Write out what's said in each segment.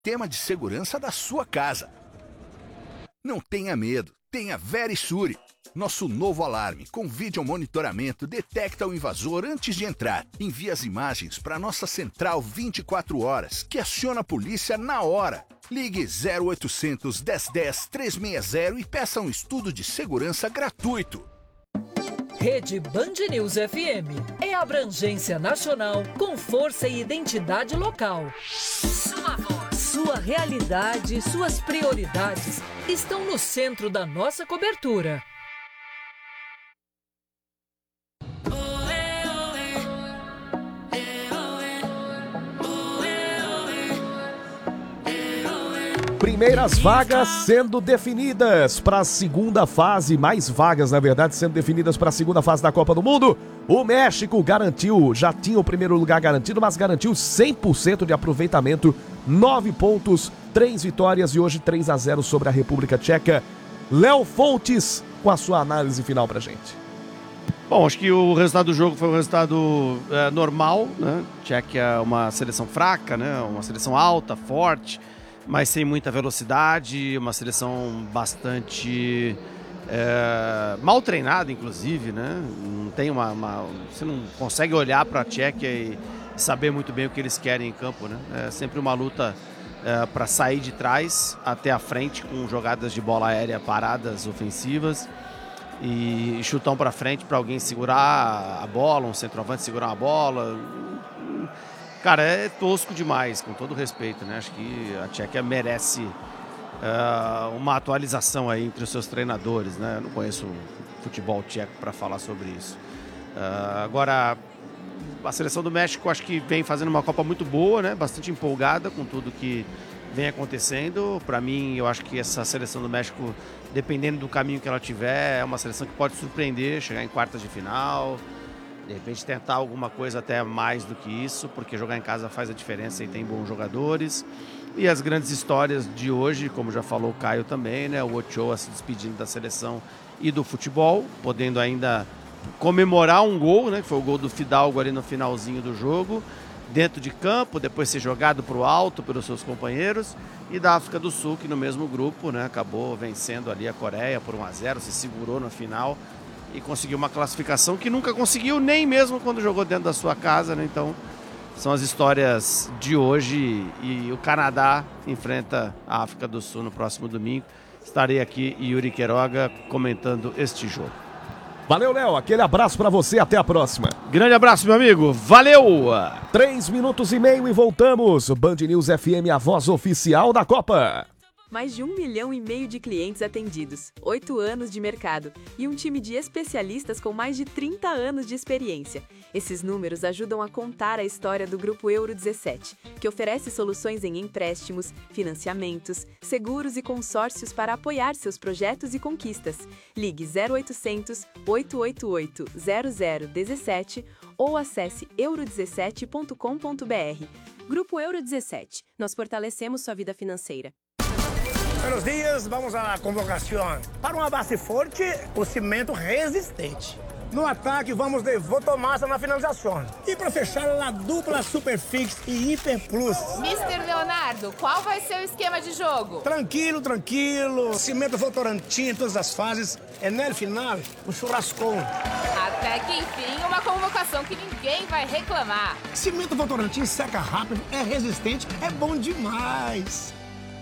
sistema de segurança da sua casa. Não tenha medo, tenha Verisure. Nosso novo alarme com vídeo monitoramento detecta o invasor antes de entrar. Envia as imagens para nossa central 24 horas, que aciona a polícia na hora. Ligue 0800 1010 360 e peça um estudo de segurança gratuito. Rede Band News FM é abrangência nacional com força e identidade local. Sua voz, sua realidade, suas prioridades estão no centro da nossa cobertura. Primeiras vagas sendo definidas para a segunda fase, mais vagas, na verdade, sendo definidas para a segunda fase da Copa do Mundo. O México garantiu, já tinha o primeiro lugar garantido, mas garantiu 100% de aproveitamento, 9 pontos, 3 vitórias e hoje 3-0 sobre a República Tcheca. Léo Fontes, com a sua análise final pra gente. Bom, acho que o resultado do jogo foi um resultado normal, né? Tchequia é uma seleção fraca, né? Uma seleção alta, forte, mas sem muita velocidade, uma seleção bastante mal treinada, inclusive, né? Não tem você não consegue olhar para a Tchequia e saber muito bem o que eles querem em campo, né? É sempre uma luta para sair de trás até a frente com jogadas de bola aérea paradas, ofensivas e chutão para frente para alguém segurar a bola, um centroavante segurar a bola. Cara, é tosco demais, com todo respeito, né? Acho que a Tchequia merece uma atualização aí entre os seus treinadores, né? Eu não conheço futebol tcheco para falar sobre isso. Agora, a seleção do México acho que vem fazendo uma Copa muito boa, né? Bastante empolgada com tudo que vem acontecendo. Para mim, eu acho que essa seleção do México, dependendo do caminho que ela tiver, é uma seleção que pode surpreender, chegar em quartas de final. De repente tentar alguma coisa até mais do que isso, porque jogar em casa faz a diferença e tem bons jogadores. E as grandes histórias de hoje, como já falou o Caio também, né? O Ochoa se despedindo da seleção e do futebol, podendo ainda comemorar um gol, né? Que foi o gol do Fidalgo ali no finalzinho do jogo, dentro de campo, depois ser jogado para o alto pelos seus companheiros. E da África do Sul, que no mesmo grupo, né? Acabou vencendo ali a Coreia por 1-0, se segurou no final e conseguiu uma classificação que nunca conseguiu, nem mesmo quando jogou dentro da sua casa, né? Então, são as histórias de hoje e o Canadá enfrenta a África do Sul no próximo domingo. Estarei aqui, Yuri Queiroga, comentando este jogo. Valeu, Léo. Aquele abraço pra você. Até a próxima. Grande abraço, meu amigo. Valeu! 3 minutos e meio e voltamos. Band News FM, a voz oficial da Copa. Mais de 1,5 milhão de clientes atendidos, 8 anos de mercado e um time de especialistas com mais de 30 anos de experiência. Esses números ajudam a contar a história do Grupo Euro 17, que oferece soluções em empréstimos, financiamentos, seguros e consórcios para apoiar seus projetos e conquistas. Ligue 0800 888 0017 ou acesse euro17.com.br. Grupo Euro 17. Nós fortalecemos sua vida financeira. Buenos dias, vamos à convocação. Para uma base forte, o cimento resistente. No ataque, vamos de Votomassa na finalização. E para fechar, a dupla Superfix e Hiper Plus. Mister Leonardo, qual vai ser o esquema de jogo? Tranquilo, tranquilo. Cimento Votorantim em todas as fases. É no final, um churrascão. Até que enfim, uma convocação que ninguém vai reclamar. Cimento Votorantim seca rápido, é resistente, é bom demais.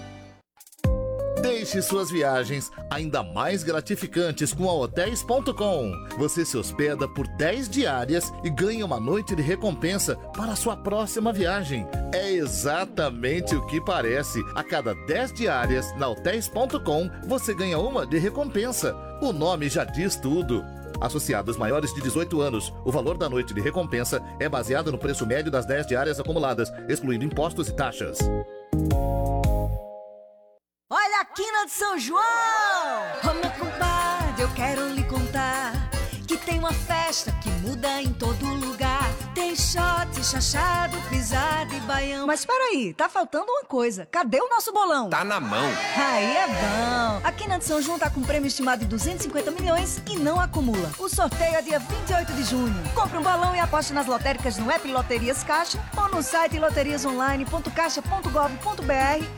Deixe suas viagens ainda mais gratificantes com a Hotels.com. Você se hospeda por 10 diárias e ganha uma noite de recompensa para a sua próxima viagem. É exatamente o que parece. A cada 10 diárias na Hotels.com, você ganha uma de recompensa. O nome já diz tudo. Associados maiores de 18 anos, o valor da noite de recompensa é baseado no preço médio das 10 diárias acumuladas, excluindo impostos e taxas. Olha a quina de São João! Ô meu compadre, eu quero lhe contar que tem uma festa que muda em todo lugar. Tem shot, chachado, pisado e baião. Mas peraí, tá faltando uma coisa. Cadê o nosso bolão? Tá na mão. Aí é bom. A Quina de São João tá com um prêmio estimado de 250 milhões e não acumula. O sorteio é dia 28 de junho. Compre um balão e aposte nas lotéricas no app Loterias Caixa ou no site loteriasonline.caixa.gov.br